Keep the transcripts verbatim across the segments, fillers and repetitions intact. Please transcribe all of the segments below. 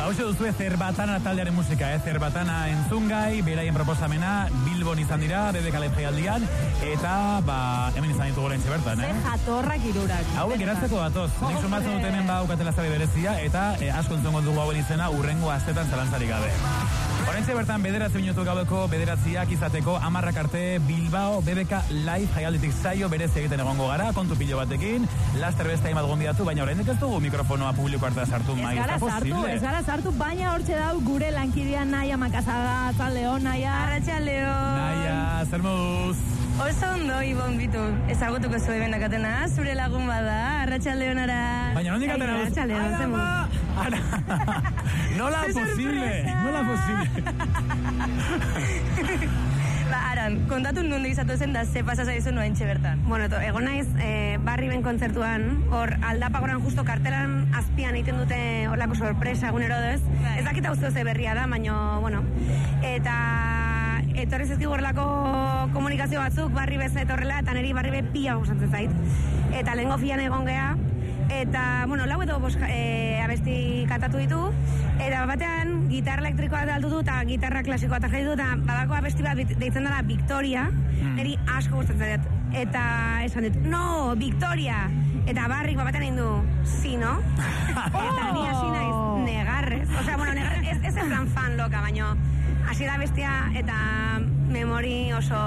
Hau duzu Zerbatana taldearen musika, eh? Zerbatana entzungai, beraien proposamena, Bilbon izan dira, bebe kale jaialdian, eta, ba, hemen izan ditugu lehentxe bertan, eh? Zer jatorrak irurak. Hauek geratzeko datoz. Nik sumatzen dut hemen ba ukatela zabe berezia, eta eh, asko entzongo dugu hauen izena urrengo astetan zalantzarik gabe. Horentxe bertan, bederatzi minutu gaueko bederatziak izateko, amarrak arte Bilbao B B K Live jaialditik saio berezi egiten egongo gara, kontu pilo batekin, laster beste hainbat gonbidatu, baina oraindik ez dugu mikrofonoa publiko artean sartu mai, ez da posible. Ez gara sartu, baina hortxe dau gure lankidean Naia Makasaga, Zaleo, Naia. Arratxaleo. Naia, zer moduz? Oso ondo, Ibon Bitu. Ezagutuko zuen benakatena, zure lagun bada, Arratxaleonara. Baina nondik atena duz? Arratxaleon, zemu. Nola posible, nola posible. Ba, Aran, kontatu nondik izatu zen da ze pasa zaizu noa entxe bertan. Bueno, to, egon naiz, eh, barri ben kontzertuan, hor aldapagoran justo kartelan azpian egiten dute horlako sorpresa egunero duz. Ez dakit hau ze berria da, baina, bueno, eta etorri zezkigu horrelako komunikazio batzuk, barri bez etorrela, eta niri barri be pila gustatzen zait. Eta lehengo fian egon geha, eta, bueno, lau edo boska, e, abesti kantatu ditu, eta batean gitarra elektrikoa altu du, eta gitarra klasikoa eta jaitu, eta badako abesti bat deitzen dela Victoria, mm. niri asko gustatzen dut. Eta esan dit, no, Victoria! Eta barrik batean egin du, si, no? Eta ni hasi naiz negarrez. Osea, bueno, negarrez, ez, ez en plan fan loka, baino hasi da bestia, eta memori oso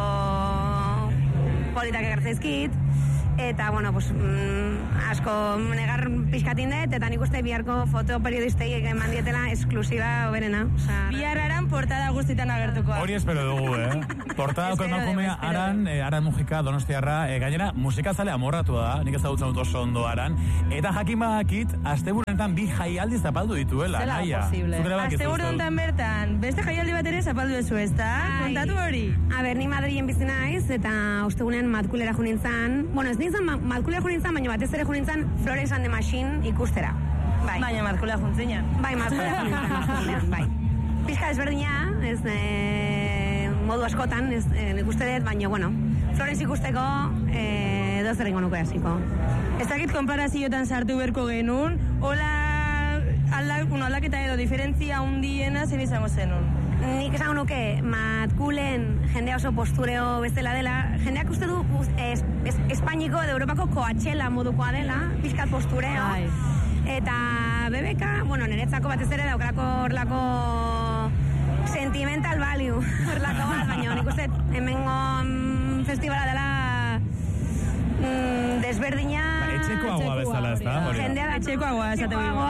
politak egartzaizkit. Eta, bueno, pues, mm, asko negar pixkatin dut, eta nik uste biharko fotoperiodistei eman dietela esklusiba oberena. O sea, biharraran portada guztitan agertuko. Hori espero dugu, eh? Portadako emakumea Aran, eh, Aran Mujika, Donostiarra, eh, gainera, musikazale amorratu da, nik ezagutzen dut oso ondo Aran, eta jakin badakit, asteburunetan bi jaialdi zapaldu dituela, Zela Naia. posible. Asteburunetan bertan, beste jaialdi bat ere zapaldu ezu, ez da? Kontatu hori. A ber, ni Madrilen bizi naiz, eta ostegunean Madkulera jo nintzen, bueno, ez nintzen Madkulera jo nintzen, baina batez ere jo nintzen Florence and the Machine ikustera. Bai. Baina Madkulera juntzina. Bai, Madkulera juntzina, bai. Pizka ezberdina, ez e, modu askotan, ez e, ikuste dut, baina, bueno, Florence ikusteko e, dozer ingo nuke hasiko. Ez dakit konparaziotan sartu berko genuen, hola alda, un aldaketa edo diferentzia hundiena zen izango zenun. Nik esango nuke, Madkulen jendea oso postureo bezala dela, jendeak uste du es, es, Espainiko edo Europako Coachella modukoa dela, pizkat postureo. Ai. Eta B B K, bueno, niretzako batez ere daukarako horlako sentimental value, horlako bat, baina nik uste hemengo mm, festivala dela mm, desberdina... Ba, etxeko agua bezala, ez da? Jendea da, etxeko agua, esate agua,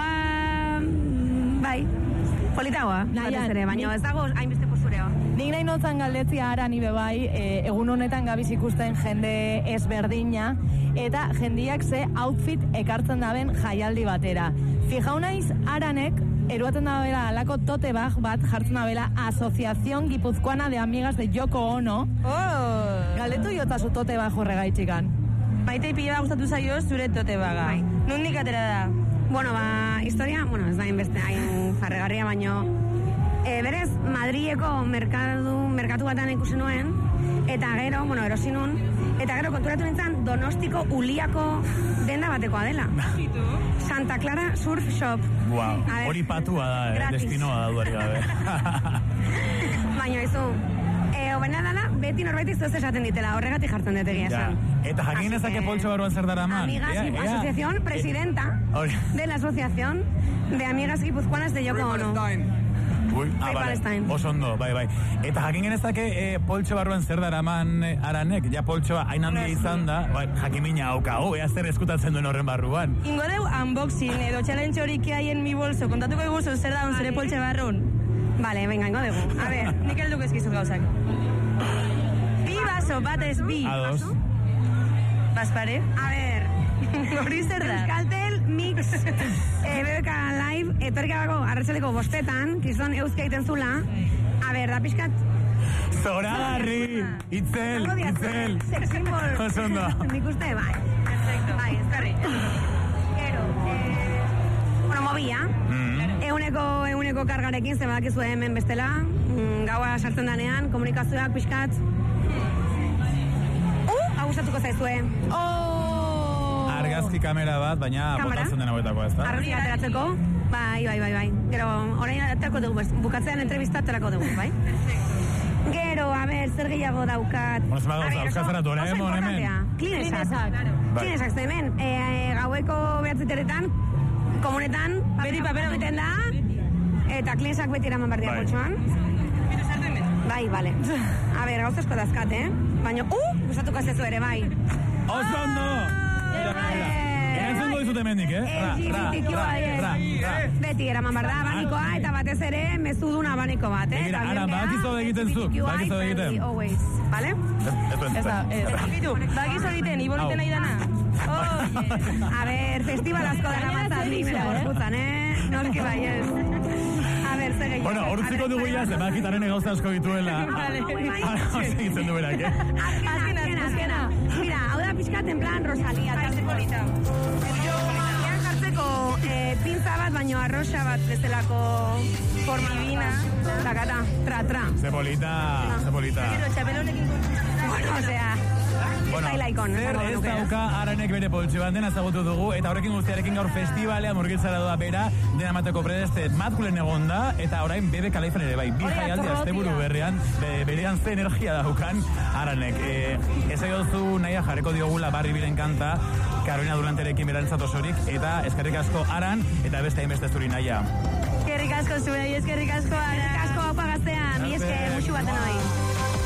mm, bai, politagoa, batez ere, baina ez dago hainbeste postureo. Nik nahi notzan galdetzia Aran ibe bai, e, egun honetan gabiz ikusten jende ezberdina, eta jendiak ze outfit ekartzen daben jaialdi batera. Fijau naiz, Aranek, eruaten dabela alako tote bag bat jartzen dabela Asociación Guipuzcoana de Amigas de Yoko Ono. Oh! Galdetu jotazu tote bag horregaitxikan. Maite pila gustatu zaio zure tote baga. Bai. Nondik atera da? Bueno, ba, historia, bueno, ez da inbeste, hain farregarria, baino, e, berez, Madrileko merkatu, merkatu batan ikusi nuen, eta gero, bueno, erosi nun, eta gero konturatu nintzen Donostiko Uliako denda batekoa dela. Santa Clara Surf Shop. Wow, hori patua da, eh? Destinoa da duari gabe. Baina, izu, e, obena dela, beti norbait izuz esaten ditela, horregatik jartzen dut egia esan. Eta jakin ezake Poltso Barruan zer dara man. Amigas, ea, ea, asociación, presidenta e, de la Asociación de Amigas Guipuzcoanas de Yoko Ono. Ui, ah, vale. Oso ondo, bai, bai. Eta jakin genezake eh, Poltso Barruan zer dara man eh, Aranek, ja Poltsoa hain handia izan da, bai, jakimina hauka, oh, ea zer eskutatzen duen horren barruan. Ingo deu unboxing edo challenge horik haien mi bolso, kontatuko eguzu zer daun zure Poltso Barrun. Vale, venga, ingo dugu. A ver, nik helduk ezkizut gauzak. Bi baso, batez bi. Ados. Baspare. A ver, hori zer da? Euskaltel Mix e, B B K Live etorikabako arratsaleko bostetan, kizon euska egiten zula. A ver, da pixkat Zoragarri, itzel, itzel. Sexymbol. Oso ondo. Nik uste, bai. Perfecto. Bai, eskarri. Gero, eh, bueno, mobila. Mm. Euneko, euneko kargarekin, zebadakizu hemen bestela. Mm, gaua sartzen danean, komunikazioak pixkat. Uh, hau gustatuko zaizue. Oh! Arga argazki kamera bat, baina botatzen den hauetako, ez da? Argazki ateratzeko, bai, bai, bai, bai. Gero, orain aterako dugu, bukatzean entrevista aterako dugu, bai? Gero, a ber, zer gehiago daukat. Bueno, zema gauza, euskazera Doraemon hemen. Klinesak. Klinesak, hemen, gaueko behatziteretan, komunetan, beti papera beten da, eta klinesak beti eraman bardia poltsuan. Bai, bale. A ber, gauza esko dazkat, eh? Baina, uh, gustatuko azezu ere, bai. Oso ondo! Erantzun dizut hemendik, eh? Ra, ra, ra, ra, ra. Beti eraman bar da, abanikoa, eta batez ere, mezudun abaniko bat, eh? Mira, ara, bakizo egiten zuk, bakizo egiten. Always, bale? Ez duen zen. Bitu, bakizo egiten, iboliten nahi dana. A ber, festival asko dara matzat, nimera gorputzan, eh? Norki bai, ez. A ber, zer gehiago. Bueno, hortziko dugu ya, zenbakitaren egauza asko dituela. Hau segitzen duberak, eh? Azkena, azkena, azkena. Mira, hau da pixkat en plan Rosalia. Eta polita. Ean jartzeko pintza bat, baino arroxa bat bezalako formibina. Takata, tra, tra. Zepolita, zepolita. Pero txapelonekin kontuta. Bueno, osea... Bueno, zer ez dauka Aranek bere poltsi bat dena ezagutu dugu, eta horrekin guztiarekin gaur festivalea murgiltzara doa bera, dena mateko predeste matkulen egonda, eta orain bebe kalaifen ere bai, bi jaialdi asteburu berrean, be, berean ze energia daukan Aranek. E, ez aiozu nahia jarreko diogula barri biren kanta, Karolina Duranterekin berantzat osorik, eta eskerrik asko Aran, eta beste hainbeste zuri nahia. Eskerrik asko zuei, eskerrik asko Aran. Eskerrik asko haupa gaztean, mi esker musu baten hori.